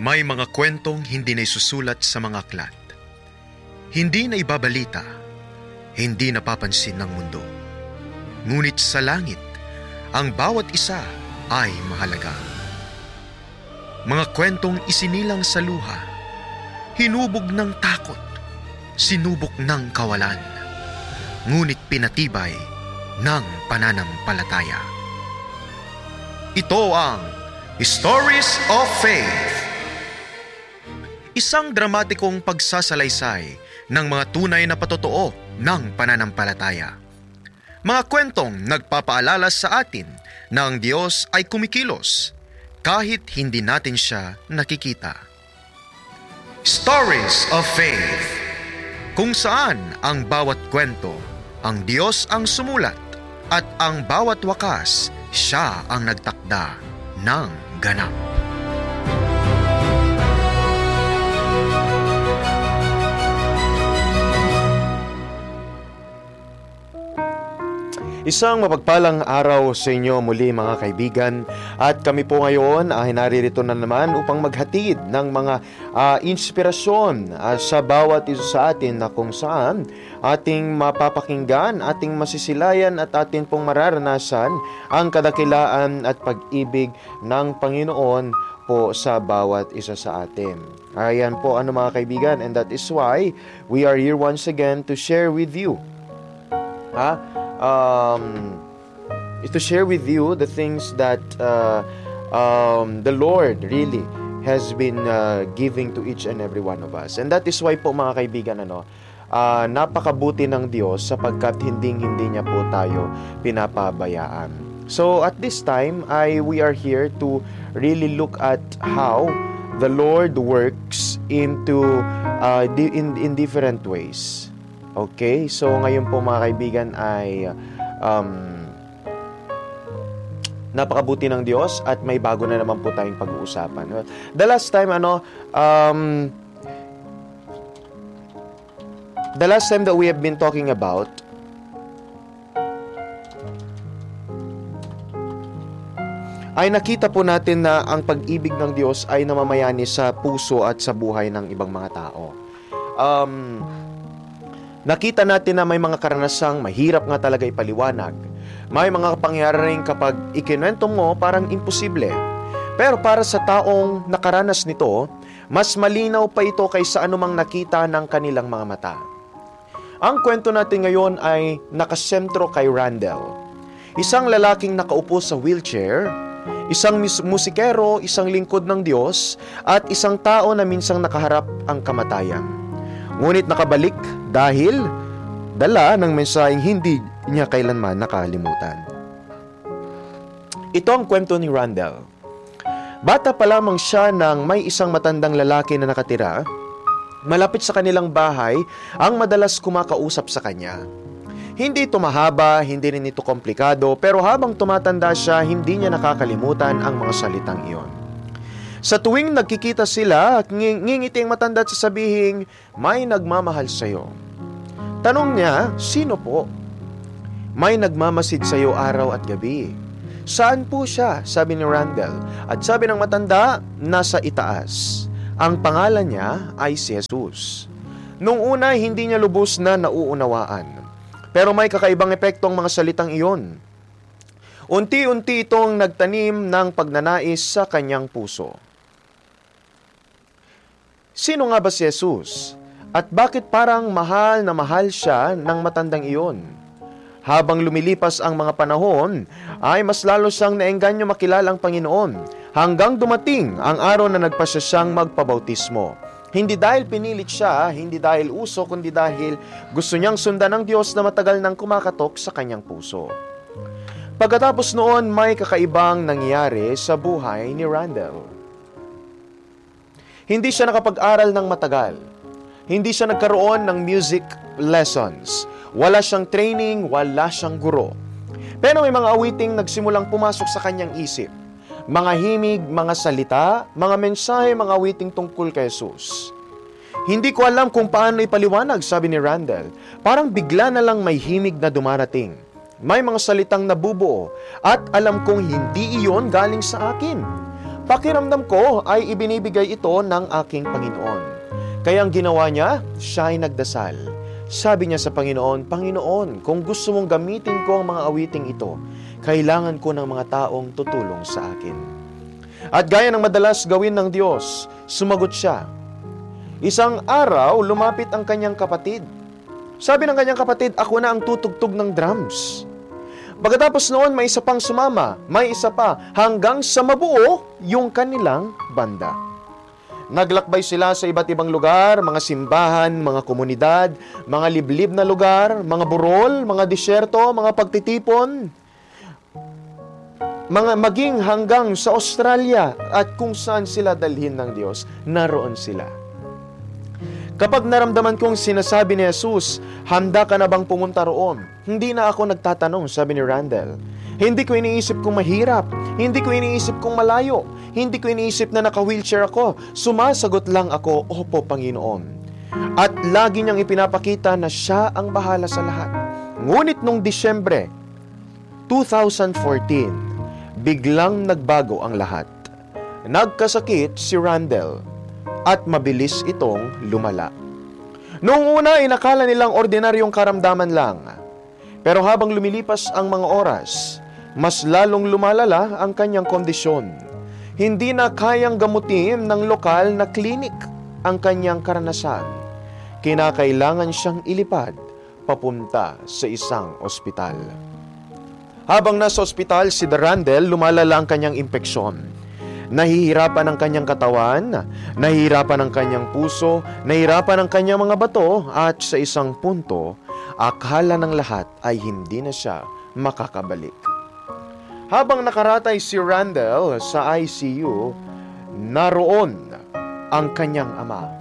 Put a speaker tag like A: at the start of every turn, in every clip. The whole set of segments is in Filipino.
A: May mga kwentong hindi na isusulat sa mga aklat. Hindi na ibabalita, hindi napapansin ng mundo. Ngunit sa langit, ang bawat isa ay mahalaga. Mga kwentong isinilang sa luha, hinubog ng takot, sinubok ng kawalan, ngunit pinatibay ng pananampalataya. Ito ang Stories of Faith. Isang dramatikong pagsasalaysay ng mga tunay na patotoo ng pananampalataya. Mga kwentong nagpapaalala sa atin na ang Diyos ay kumikilos kahit hindi natin siya nakikita. Stories of Faith, kung saan ang bawat kwento, ang Diyos ang sumulat at ang bawat wakas, siya ang nagtakda ng ganap.
B: Isang mapagpalang araw sa inyo muli mga kaibigan, at kami po ngayon ay naririto na naman upang maghatid ng mga inspirasyon sa bawat isa sa atin na kung saan ating mapapakinggan, ating masisilayan at ating pong mararanasan ang kadakilaan at pag-ibig ng Panginoon po sa bawat isa sa atin. Ayan po mga kaibigan, and that is why we are here once again to share with you to share with you the things that the Lord really has been giving to each and every one of us. And that is why po mga kaibigan, napakabuti ng Diyos sapagkat hindi niya po tayo pinapabayaan. So at this time, we are here to really look at how the Lord works in different ways. Okay, so ngayon po mga kaibigan ay napakabuti ng Diyos at may bago na naman po tayong pag-uusapan. The last time that we have been talking about ay nakita po natin na ang pag-ibig ng Diyos ay namamayani sa puso at sa buhay ng ibang mga tao. Nakita natin na may mga karanasang mahirap nga talaga ipaliwanag. May mga pangyayaring kapag ikinuwento mo parang imposible. Pero para sa taong nakaranas nito, mas malinaw pa ito kaysa anumang nakita ng kanilang mga mata. Ang kwento natin ngayon ay nakasentro kay Randall. Isang lalaking nakaupo sa wheelchair, isang musikero, isang lingkod ng Diyos, at isang tao na minsang nakaharap ang kamatayan. Ngunit nakabalik dahil dala ng mensaheng hindi niya kailanman nakalimutan. Ito ang kwento ni Randall. Bata pa lamang siya nang may isang matandang lalaki na nakatira malapit sa kanilang bahay ang madalas kumakausap sa kanya. Hindi ito mahaba, hindi rin ito komplikado, pero habang tumatanda siya, hindi niya nakakalimutan ang mga salitang iyon. Sa tuwing nagkikita sila, ngingiti ang matanda at sasabihin, "May nagmamahal sa'yo." Tanong niya, "Sino po?" "May nagmamasid sa'yo araw at gabi." "Saan po siya?" sabi ni Randall. At sabi ng matanda, "Nasa itaas." Ang pangalan niya ay si Jesus. Nung una, hindi niya lubos na nauunawaan. Pero may kakaibang epekto ang mga salitang iyon. Unti-unti itong nagtanim ng pagnanais sa kanyang puso. Sino nga ba si Jesus? At bakit parang mahal na mahal siya ng matandang iyon? Habang lumilipas ang mga panahon, ay mas lalo siyang naengganyo makilala ang Panginoon hanggang dumating ang araw na nagpasya siyang magpabautismo. Hindi dahil pinilit siya, hindi dahil uso, kundi dahil gusto niyang sundan ng Diyos na matagal nang kumakatok sa kanyang puso. Pagkatapos noon, may kakaibang nangyari sa buhay ni Randall. Hindi siya nakapag-aral ng matagal. Hindi siya nagkaroon ng music lessons. Wala siyang training, wala siyang guro. Pero may mga awiting nagsimulang pumasok sa kanyang isip. Mga himig, mga salita, mga mensahe, mga awiting tungkol kay Jesus. "Hindi ko alam kung paano ipaliwanag," sabi ni Randall. "Parang bigla na lang may himig na dumarating. May mga salitang nabubuo at alam kong hindi iyon galing sa akin. Pakiramdam ko ay ibinibigay ito ng aking Panginoon. Kaya ang ginawa niya, siya ay nagdasal. Sabi niya sa Panginoon, Panginoon, kung gusto mong gamitin ko ang mga awiting ito, kailangan ko ng mga taong tutulong sa akin. At gaya ng madalas gawin ng Diyos, sumagot siya. Isang araw, lumapit ang kanyang kapatid. Sabi ng kanyang kapatid, ako na ang tutugtog ng drums. Pagkatapos noon, may isa pang sumama, may isa pa, hanggang sa mabuo yung kanilang banda. Naglakbay sila sa iba't ibang lugar, mga simbahan, mga komunidad, mga liblib na lugar, mga burol, mga disyerto, mga pagtitipon, maging hanggang sa Australia at kung saan sila dalhin ng Diyos, naroon sila. Kapag naramdaman kong sinasabi ni Jesus, handa ka na bang pumunta roon? Hindi na ako nagtatanong, sabi ni Randall. Hindi ko iniisip kung mahirap. Hindi ko iniisip kung malayo. Hindi ko iniisip na naka-wheelchair ako. Sumasagot lang ako, Opo, Panginoon. At lagi niyang ipinapakita na siya ang bahala sa lahat. Ngunit nung Disyembre 2014, biglang nagbago ang lahat. Nagkasakit si Randall at mabilis itong lumala. Noong una, inakala nilang ordinaryong karamdaman lang. Pero habang lumilipas ang mga oras, mas lalong lumalala ang kanyang kondisyon. Hindi na kayang gamutin ng lokal na klinik ang kanyang karanasan. Kinakailangan siyang ilipad papunta sa isang ospital. Habang nasa ospital si Randall, lumalala ang kanyang impeksyon. Nahihirapan ang kanyang katawan, nahihirapan ang kanyang puso, nahihirapan ang kanyang mga bato at sa isang punto, akala ng lahat ay hindi na siya makakabalik. Habang nakaratay si Randall sa ICU, naroon ang kanyang ama.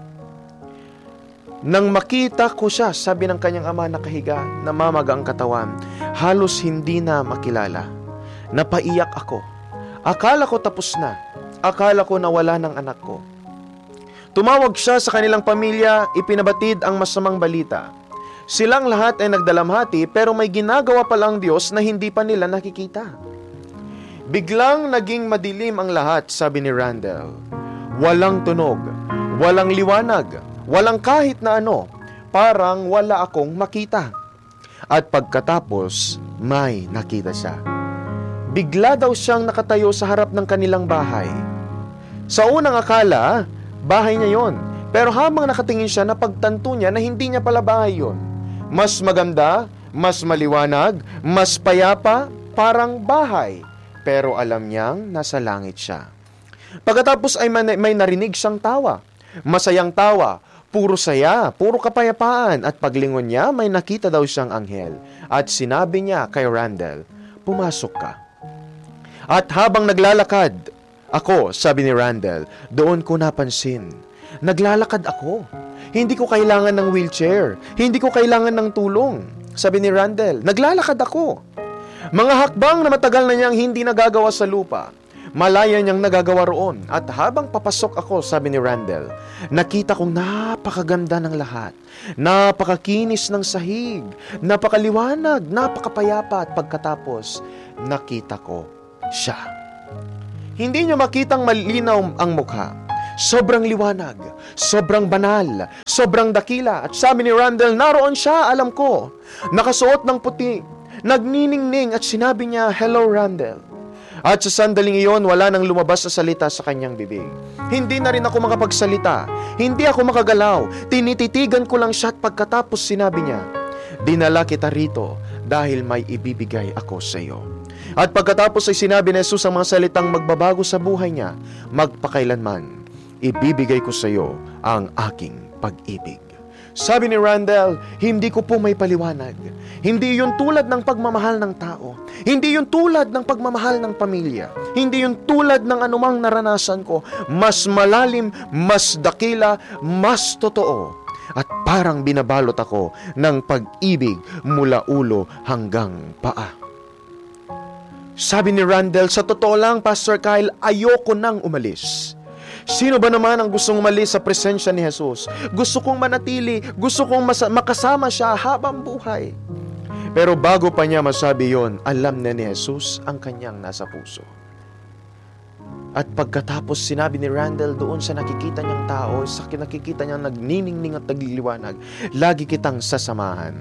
B: Nang makita ko siya, sabi ng kanyang ama nakahiga, namamaga ang katawan, halos hindi na makilala. Napaiyak ako. Akala ko tapos na. Akala ko nawala ng anak ko. Tumawag siya sa kanilang pamilya, ipinabatid ang masamang balita. Silang lahat ay nagdalamhati pero may ginagawa pa lang Diyos na hindi pa nila nakikita. Biglang naging madilim ang lahat, sabi ni Randall. Walang tunog, walang liwanag, walang kahit na ano, parang wala akong makita. At pagkatapos, may nakita siya. Bigla daw siyang nakatayo sa harap ng kanilang bahay. Sa unang akala, bahay niya yon. Pero habang nakatingin siya, napagtanto niya na hindi niya pala bahay yon. Mas maganda, mas maliwanag, mas payapa, parang bahay. Pero alam niyang nasa langit siya. Pagkatapos ay may narinig siyang tawa. Masayang tawa, puro saya, puro kapayapaan. At paglingon niya, may nakita daw siyang anghel. At sinabi niya kay Randall, pumasok ka. At habang naglalakad ako, sabi ni Randall, doon ko napansin. Naglalakad ako. Hindi ko kailangan ng wheelchair. Hindi ko kailangan ng tulong. Sabi ni Randall, naglalakad ako. Mga hakbang na matagal na niyang hindi nagagawa sa lupa. Malaya niyang nagagawa roon. At habang papasok ako, sabi ni Randall, nakita kong napakaganda ng lahat. Napakakinis ng sahig. Napakaliwanag, napakapayapa. At pagkatapos, nakita ko siya. Hindi niya makitang malinaw ang mukha. Sobrang liwanag, sobrang banal, sobrang dakila. At sabi ni Randall, naroon siya, alam ko. Nakasuot ng puti, nagniningning at sinabi niya, hello Randall. At sa sandaling iyon, wala nang lumabas na salita sa kanyang bibig. Hindi na rin ako makapagsalita. Hindi ako makagalaw. Tinititigan ko lang siya at pagkatapos sinabi niya, dinala kita rito dahil may ibibigay ako sa iyo. At pagkatapos ay sinabi ni Jesus ang mga salitang magbabago sa buhay niya, magpakailanman, ibibigay ko sa iyo ang aking pag-ibig. Sabi ni Randall, hindi ko po may paliwanag. Hindi yun tulad ng pagmamahal ng tao. Hindi yun tulad ng pagmamahal ng pamilya. Hindi yun tulad ng anumang naranasan ko. Mas malalim, mas dakila, mas totoo. At parang binabalot ako ng pag-ibig mula ulo hanggang paa. Sabi ni Randall, sa totoo lang, Pastor Kyle, ayoko nang umalis. Sino ba naman ang gustong umalis sa presensya ni Jesus? Gusto kong manatili, gusto kong makasama siya habang buhay. Pero bago pa niya masabi yon, alam na ni Jesus ang kanyang nasa puso. At pagkatapos sinabi ni Randall doon sa nakikita niyang tao, sa nakikita niyang nagniningning at nagliliwanag, lagi kitang sasamahan.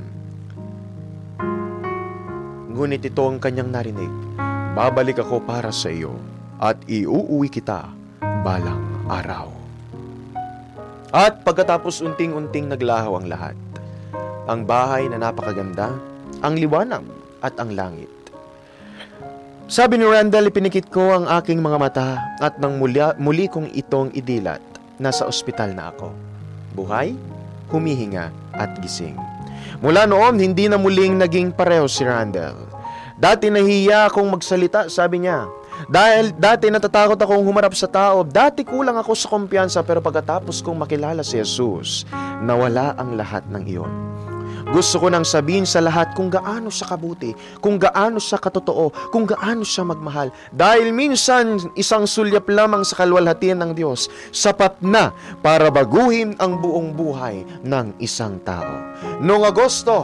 B: Ngunit ito ang kanyang narinig, babalik ako para sa iyo at iuuwi kita balang araw. At pagkatapos unting-unting naglahaw ang lahat. Ang bahay na napakaganda, ang liwanag at ang langit. Sabi ni Randall, ipinikit ko ang aking mga mata at nang muli kong itong idilat, nasa ospital na ako. Buhay, humihinga at gising. Mula noon, hindi na muling naging pareho si Randall. Dati nahiya akong magsalita, sabi niya. Dahil dati natatakot akong humarap sa tao, dati kulang ako sa kumpiyansa, pero pagkatapos kong makilala si Jesus, nawala ang lahat ng iyon. Gusto ko nang sabihin sa lahat kung gaano siya kabuti, kung gaano siya katotoo, kung gaano siya magmahal. Dahil minsan isang sulyap lamang sa kalwalhatian ng Diyos, sapat na para baguhin ang buong buhay ng isang tao. Noong Agosto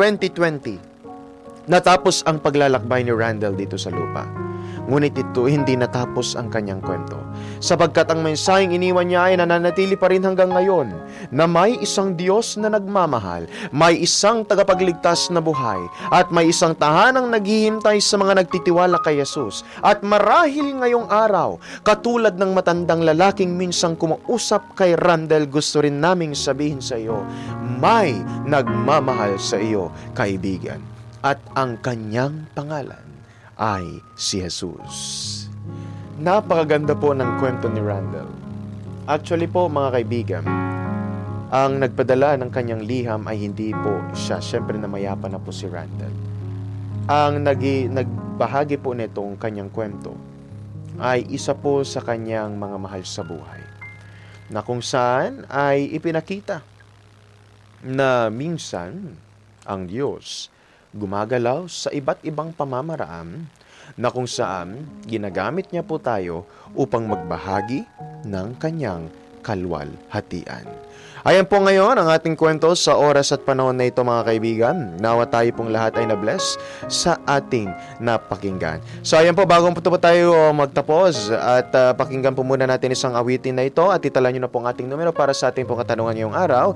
B: 2020, natapos ang paglalakbay ni Randall dito sa lupa. Ngunit ito hindi natapos ang kanyang kwento, sapagkat ang mensaheng iniwan niya ay nananatili pa rin hanggang ngayon, na may isang Diyos na nagmamahal, may isang tagapagligtas na buhay, at may isang tahanang naghihintay sa mga nagtitiwala kay Jesus. At marahil ngayong araw, katulad ng matandang lalaking minsang kumausap kay Randall, gusto rin naming sabihin sa iyo, may nagmamahal sa iyo, kaibigan, at ang kanyang pangalan ay si Jesus. Napakaganda po ng kwento ni Randall. Actually po mga kaibigan, ang nagpadala ng kanyang liham ay hindi po siya. Siyempre na mayapa na po si Randall. Ang nagbahagi po nitong kanyang kwento ay isa po sa kanyang mga mahal sa buhay, na kung saan ay ipinakita na minsan ang Diyos gumagalaw sa iba't ibang pamamaraan na kung saan ginagamit niya po tayo upang magbahagi ng kanyang kalwalhatian. Ayan po ngayon ang ating kwento sa oras at panahon na ito mga kaibigan. Nawa tayo pong lahat ay na-bless sa ating napakinggan. So ayan po, bago po tayo magtapos at pakinggan po muna natin isang awitin na ito at itala nyo na po ang ating numero para sa ating pong katanungan ngayong araw,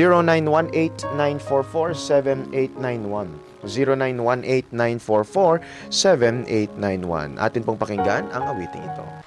B: 0918-944-7891. 0918-944-7891. Atin pong pakinggan ang awiting ito.